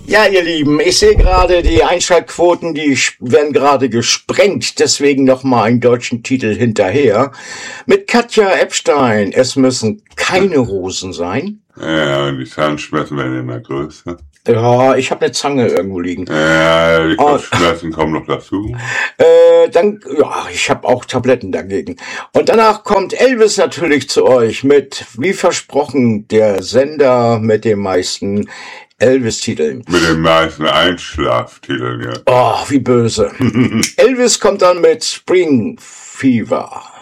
Ja, ihr Lieben, ich sehe gerade, die Einschaltquoten, werden gerade gesprengt. Deswegen nochmal einen deutschen Titel hinterher. Mit Katja Epstein. Es müssen keine Rosen sein. Ja, und die Zahnschmerzen werden immer größer. Ja, ich habe eine Zange irgendwo liegen. Ja, die Kopfschmerzen kommen noch dazu. Ich habe auch Tabletten dagegen. Und danach kommt Elvis natürlich zu euch mit, wie versprochen, der Sender mit den meisten Elvis-Titeln. Mit den meisten Einschlaftiteln, ja. Oh, wie böse. Elvis kommt dann mit Spring Fever.